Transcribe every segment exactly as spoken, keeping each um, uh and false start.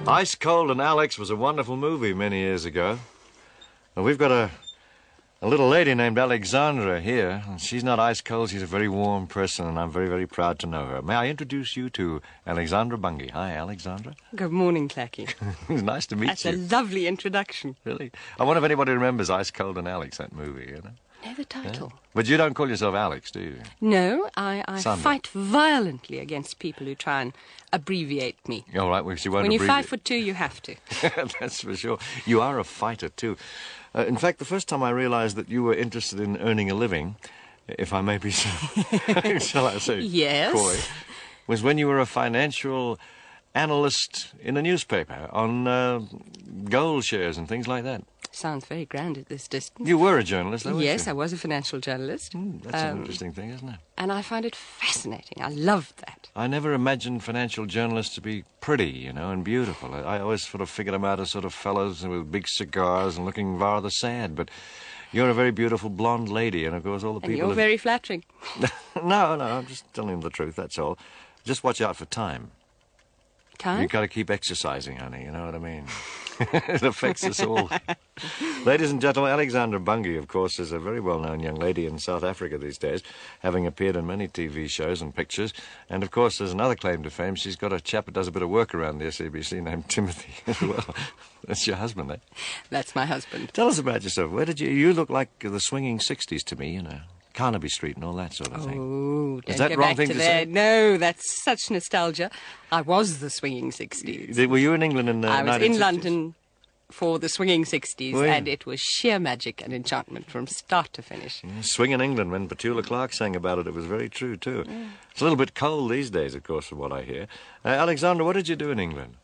Ice Cold and Alex was a wonderful movie many years ago. Well, we've got a, a little lady named Alexandra here, and she's not ice cold. She's a very warm person, and I'm very, very proud to know her. May I introduce you to Alexandra Bungay? Hi, Alexandra. Good morning, Clacky. It's nice to meet That's you. That's a lovely introduction. Really? I wonder if anybody remembers Ice Cold and Alex, that movie, you know? No, the title. Yeah. But you don't call yourself Alex, do you? No, I, I Sunday. fight violently against people who try and abbreviate me. All right, well, she won't When you're abbreviate. five foot two, you have to. That's for sure. You are a fighter, too. Uh, in fact, the first time I realized that you were interested in earning a living, if I may be so, shall I say, Yes. coy, was when you were a financial analyst in a newspaper on uh, gold shares and things like that. Sounds very grand at this distance. You were a journalist, though, weren't Yes, you? I was a financial journalist. Mm, that's Um, an interesting thing, isn't it? And I find it fascinating. I loved that. I never imagined financial journalists to be pretty, you know, and beautiful. I, I always sort of figured them out as sort of fellows with big cigars and looking rather sad, but you're a very beautiful blonde lady, and of course all the And people... you're have... very flattering. no, no, I'm just telling them the truth, that's all. Just watch out for time. Time? You've got to keep exercising, honey, you know what I mean? It affects us all. Ladies and gentlemen, Alexandra Bungay, of course, is a very well-known young lady in South Africa these days, having appeared in many T V shows and pictures. And, of course, there's another claim to fame. She's got a chap that does a bit of work around the S A B C named Timothy as well. That's your husband, eh? That's my husband. Tell us about yourself. Where did you... You look like the swinging sixties to me, you know. Carnaby Street and all that sort of thing. Oh, don't Is that go wrong back thing to to there. say? No, that's such nostalgia. I was the swinging sixties. Were you in England in uh, I was nineteen in sixties? London for the swinging sixties, Were you? and it was sheer magic and enchantment from start to finish. Yeah, Swing in England, when Petula Clark sang about it, it was very true, too. Mm. It's a little bit cold these days, of course, from what I hear. Uh, Alexandra, what did you do in England?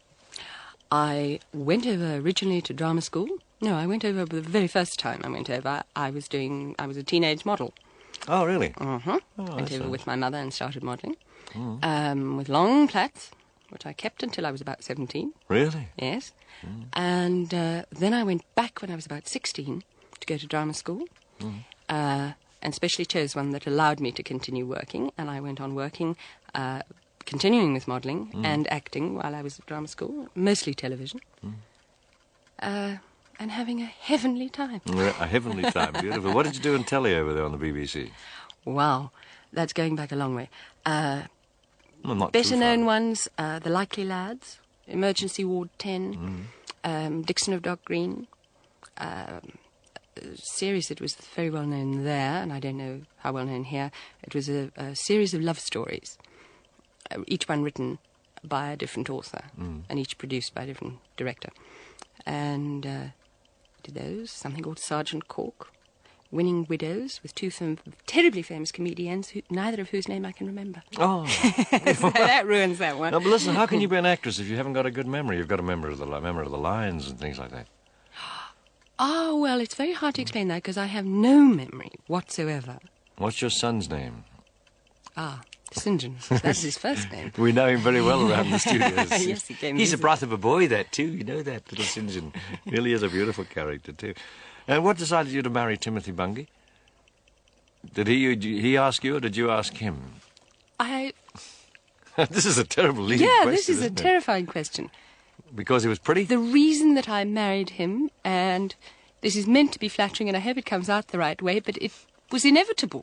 I went over originally to drama school. No, I went over the very first time I went over. I was doing, I was a teenage model. Oh, really? Uh-huh. Oh, went over nice. with my mother and started modelling. Mm. Um, with long plaits, which I kept until I was about seventeen. Really? Yes. Mm. And uh, then I went back when I was about sixteen to go to drama school. Mm. Uh, and specially chose one that allowed me to continue working. And I went on working, uh, continuing with modelling Mm. and acting while I was at drama school, mostly television. Mm. Uh, and having a heavenly time. A heavenly time, beautiful. What did you do in telly over there on the B B C? Wow, that's going back a long way. Uh, Well, not better too far. known ones, uh, The Likely Lads, Emergency Ward ten, Mm. um, Dixon of Dock Green, um, a series that was very well known there, and I don't know how well known here. It was a, a series of love stories, uh, each one written by a different author, Mm. and each produced by a different director. And uh, did those, something called Sergeant Cork, Winning Widows, with two fam- terribly famous comedians, who, neither of whose name I can remember. Oh. So that ruins that one. No, but listen, how can you be an actress if you haven't got a good memory? You've got to remember the, li- remember the lines and things like that. Oh, well, it's very hard to explain that because I have no memory whatsoever. What's your son's name? Ah, Saint John. That's his first name. We know him very well around the studios. Yes, he came He's a visit. breath of a boy, that, too. You know that, little Saint John. Really is a beautiful character, too. And what decided you to marry Timothy Bungay? Did he did he ask you, or did you ask him? I... This is a terrible leading Yeah, question, this is a isn't it? terrifying question. Because he was pretty? The reason that I married him, and this is meant to be flattering, and I hope it comes out the right way, but it was inevitable.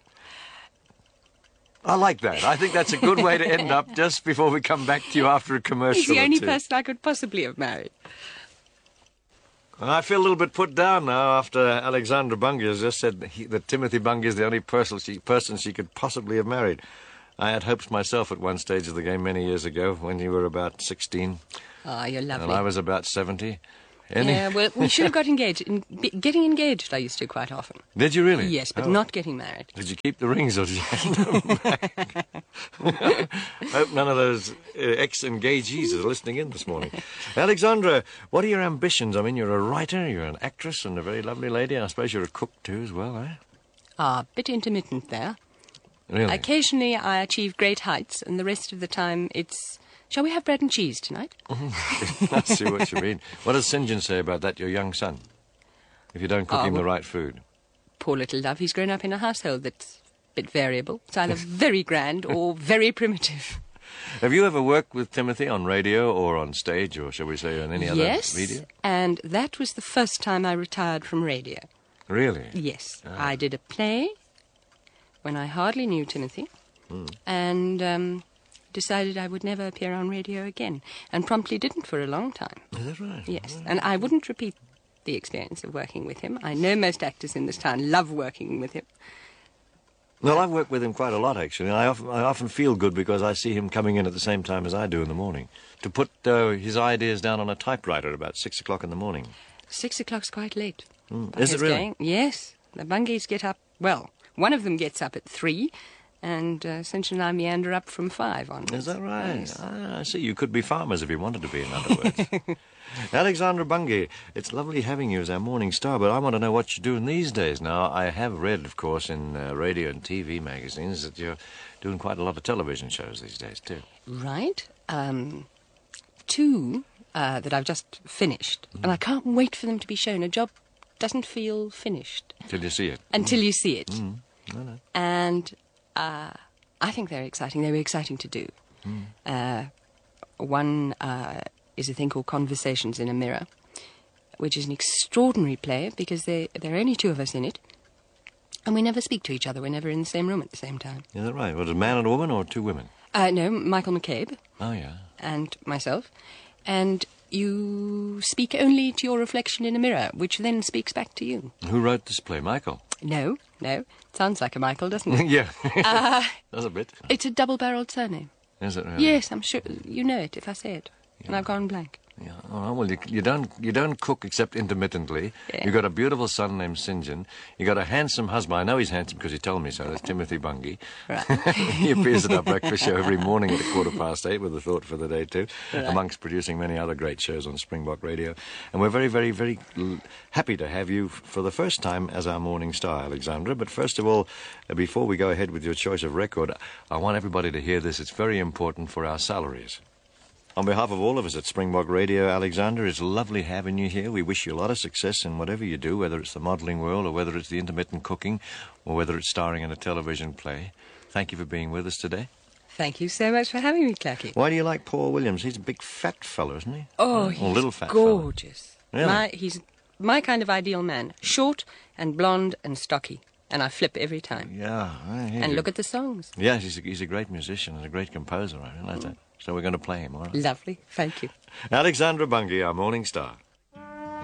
I like that. I think that's a good way to end up just before we come back to you after a commercial. He's the or only two. person I could possibly have married. And I feel a little bit put down now after Alexandra Bungay has just said he, that Timothy Bungay is the only person she, person she could possibly have married. I had hopes myself at one stage of the game many years ago when you were about sixteen. Ah, you're lovely. And I was about seventy. Any... Yeah, well, we should have got engaged. In, be, getting engaged I used to quite often. Did you really? Yes, but Oh. not getting married. Did you keep the rings or did you hand them back? Hope none of those uh, ex-engagees are listening in this morning. Alexandra, what are your ambitions? I mean, you're a writer, you're an actress and a very lovely lady. I suppose you're a cook too as well, eh? Ah, a bit intermittent there. Really? Occasionally I achieve great heights, and the rest of the time it's... Shall we have bread and cheese tonight? I see what you mean. What does Saint John say about that, your young son? If you don't cook Oh, him the well- right food. Poor little love, he's grown up in a household that's a bit variable. It's either very grand or very primitive. Have you ever worked with Timothy on radio or on stage, or shall we say on any other Yes, media? and that was the first time I retired from radio. Really? Yes, Ah. I did a play when I hardly knew Timothy, Hmm. and um, decided I would never appear on radio again, and promptly didn't for a long time. Is that right? Yes, and I wouldn't repeat the experience of working with him. I know most actors in this town love working with him. Well, I've worked with him quite a lot, actually. I often, I often feel good because I see him coming in at the same time as I do in the morning to put uh, his ideas down on a typewriter at about six o'clock in the morning. Six o'clock's quite late. Mm. on Is it his really? going. Yes, the Bungies get up, well, one of them gets up at three, and uh, Cinch and I meander up from five on. Is that right? Yes. Ah, I see. You could be farmers if you wanted to be, in other words. Alexandra Bungay, it's lovely having you as our morning star, but I want to know what you're doing these days. Now, I have read, of course, in uh, radio and T V magazines that you're doing quite a lot of television shows these days, too. Right. Um, two uh, that I've just finished, and I can't wait for them to be shown. A job doesn't feel finished Till you see it. until you see it. Mm. I know. And uh, I think they're exciting. They were exciting to do. Mm. Uh, one uh, is a thing called Conversations in a Mirror, which is an extraordinary play because they, there are only two of us in it, and we never speak to each other. We're never in the same room at the same time. Is that right? Was it a man and a woman or two women? Uh, no, Michael McCabe Oh, yeah. and myself. And you speak only to your reflection in a mirror, which then speaks back to you. Who wrote this play? Michael? No, no. Sounds like a Michael, doesn't it? Yeah. uh, Does a bit. it's a double-barrelled surname. Is it really? Yes, I'm sure you know it if I say it. And I've gone blank. Yeah. Oh, well, you, you don't you don't cook except intermittently. Yeah. You've got a beautiful son named St John. You've got a handsome husband. I know he's handsome because he told me so. That's Timothy Bungay. Right. He appears at our breakfast show every morning at a quarter past eight with a thought for the day, too, Right. amongst producing many other great shows on Springbok Radio. And we're very, very, very l- happy to have you f- for the first time as our morning star, Alexandra. But first of all, uh, before we go ahead with your choice of record, I want everybody to hear this. It's very important for our salaries. On behalf of all of us at Springbok Radio, Alexander, it's lovely having you here. We wish you a lot of success in whatever you do, whether it's the modelling world or whether it's the intermittent cooking or whether it's starring in a television play. Thank you for being with us today. Thank you so much for having me, Clacky. Why do you like Paul Williams? He's a big fat fellow, isn't he? Oh, Or he's little fat fellow. gorgeous. Really? My, he's my kind of ideal man. Short and blonde and stocky. And I flip every time. Yeah. I hear And you. look at the songs. Yeah, he's a, he's a great musician and a great composer. I realise that. So we're going to play him, all right? Lovely. Thank you. Alexandra Bungay, our morning star.